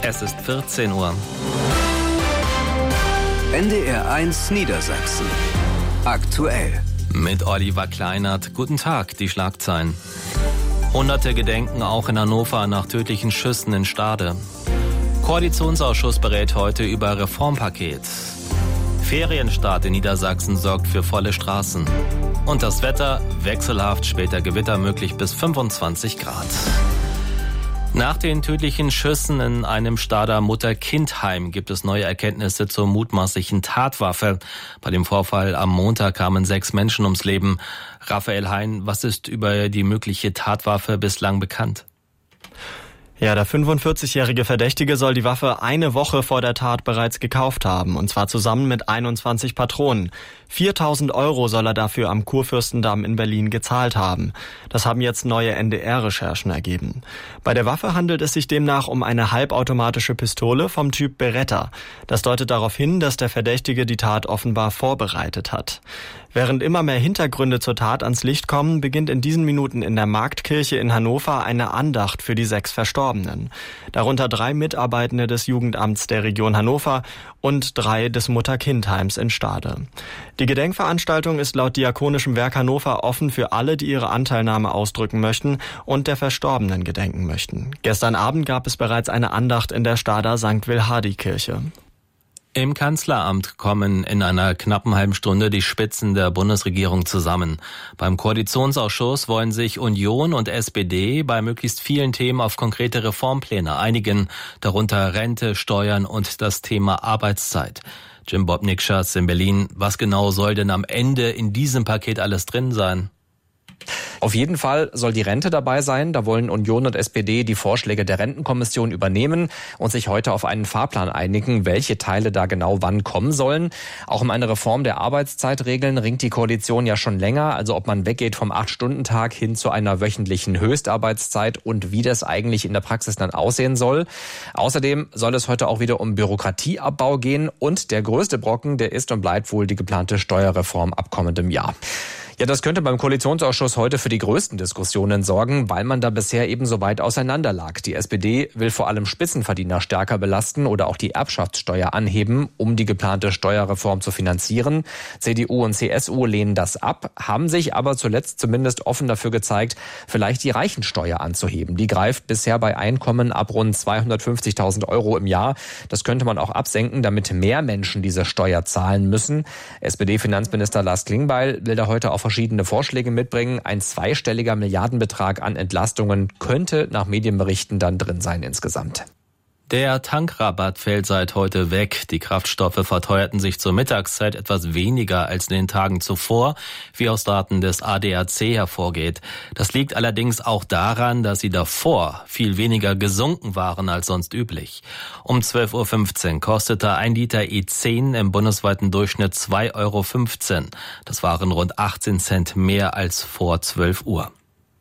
Es ist 14 Uhr. NDR1 Niedersachsen. Aktuell. Mit Oliver Kleinert. Guten Tag, die Schlagzeilen. Hunderte gedenken auch in Hannover nach tödlichen Schüssen in Stade. Koalitionsausschuss berät heute über Reformpaket. Ferienstart in Niedersachsen sorgt für volle Straßen. Und das Wetter wechselhaft, später Gewitter möglich bis 25 Grad. Nach den tödlichen Schüssen in einem Stader Mutter-Kind-Heim gibt es neue Erkenntnisse zur mutmaßlichen Tatwaffe. Bei dem Vorfall am Montag kamen 6 Menschen ums Leben. Raphael Hein, was ist über die mögliche Tatwaffe bislang bekannt? Ja, der 45-jährige Verdächtige soll die Waffe eine Woche vor der Tat bereits gekauft haben, und zwar zusammen mit 21 Patronen. 4.000 € soll er dafür am Kurfürstendamm in Berlin gezahlt haben. Das haben jetzt neue NDR-Recherchen ergeben. Bei der Waffe handelt es sich demnach um eine halbautomatische Pistole vom Typ Beretta. Das deutet darauf hin, dass der Verdächtige die Tat offenbar vorbereitet hat. Während immer mehr Hintergründe zur Tat ans Licht kommen, beginnt in diesen Minuten in der Marktkirche in Hannover eine Andacht für die 6 Verstorbenen. Darunter 3 Mitarbeitende des Jugendamts der Region Hannover und 3 des Mutter-Kind-Heims in Stade. Die Gedenkveranstaltung ist laut Diakonischem Werk Hannover offen für alle, die ihre Anteilnahme ausdrücken möchten und der Verstorbenen gedenken möchten. Gestern Abend gab es bereits eine Andacht in der Stader St. Wilhardi-Kirche. Im Kanzleramt kommen in einer knappen halben Stunde die Spitzen der Bundesregierung zusammen. Beim Koalitionsausschuss wollen sich Union und SPD bei möglichst vielen Themen auf konkrete Reformpläne einigen, darunter Rente, Steuern und das Thema Arbeitszeit. Jim Bob-Nikschas in Berlin. Was genau soll denn am Ende in diesem Paket alles drin sein? Auf jeden Fall soll die Rente dabei sein. Da wollen Union und SPD die Vorschläge der Rentenkommission übernehmen und sich heute auf einen Fahrplan einigen, welche Teile da genau wann kommen sollen. Auch um eine Reform der Arbeitszeitregeln ringt die Koalition ja schon länger. Also ob man weggeht vom 8-Stunden-Tag hin zu einer wöchentlichen Höchstarbeitszeit und wie das eigentlich in der Praxis dann aussehen soll. Außerdem soll es heute auch wieder um Bürokratieabbau gehen. Und der größte Brocken, der ist und bleibt wohl die geplante Steuerreform ab kommendem Jahr. Ja, das könnte beim Koalitionsausschuss heute für die größten Diskussionen sorgen, weil man da bisher eben so weit auseinander lag. Die SPD will vor allem Spitzenverdiener stärker belasten oder auch die Erbschaftssteuer anheben, um die geplante Steuerreform zu finanzieren. CDU und CSU lehnen das ab, haben sich aber zuletzt zumindest offen dafür gezeigt, vielleicht die Reichensteuer anzuheben. Die greift bisher bei Einkommen ab rund 250.000 € im Jahr. Das könnte man auch absenken, damit mehr Menschen diese Steuer zahlen müssen. SPD-Finanzminister Lars Klingbeil will da heute auch verschiedene Vorschläge mitbringen. Ein zweistelliger Milliardenbetrag an Entlastungen könnte nach Medienberichten dann drin sein insgesamt. Der Tankrabatt fällt seit heute weg. Die Kraftstoffe verteuerten sich zur Mittagszeit etwas weniger als in den Tagen zuvor, wie aus Daten des ADAC hervorgeht. Das liegt allerdings auch daran, dass sie davor viel weniger gesunken waren als sonst üblich. Um 12.15 Uhr kostete 1 Liter E10 im bundesweiten Durchschnitt 2,15 €. Das waren rund 18 Cent mehr als vor 12 Uhr.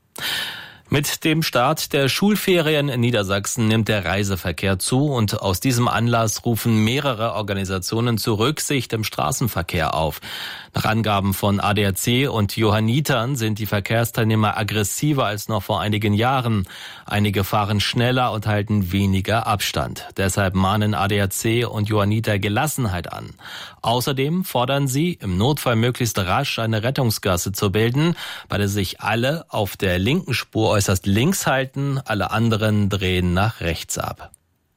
Mit dem Start der Schulferien in Niedersachsen nimmt der Reiseverkehr zu und aus diesem Anlass rufen mehrere Organisationen zur Rücksicht im Straßenverkehr auf. Nach Angaben von ADAC und Johannitern sind die Verkehrsteilnehmer aggressiver als noch vor einigen Jahren. Einige fahren schneller und halten weniger Abstand. Deshalb mahnen ADAC und Johanniter Gelassenheit an. Außerdem fordern sie, im Notfall möglichst rasch eine Rettungsgasse zu bilden, bei der sich alle auf der linken Spur äußerst links halten, alle anderen drehen nach rechts ab.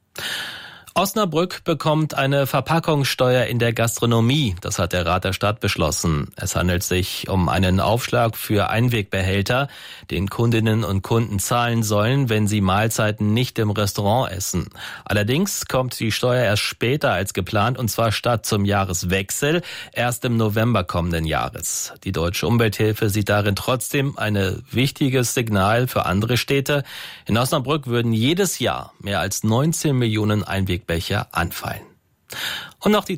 Osnabrück bekommt eine Verpackungssteuer in der Gastronomie. Das hat der Rat der Stadt beschlossen. Es handelt sich um einen Aufschlag für Einwegbehälter, den Kundinnen und Kunden zahlen sollen, wenn sie Mahlzeiten nicht im Restaurant essen. Allerdings kommt die Steuer erst später als geplant, und zwar statt zum Jahreswechsel erst im November kommenden Jahres. Die Deutsche Umwelthilfe sieht darin trotzdem ein wichtiges Signal für andere Städte. In Osnabrück würden jedes Jahr mehr als 19 Millionen Einwegbecher anfallen. Und noch die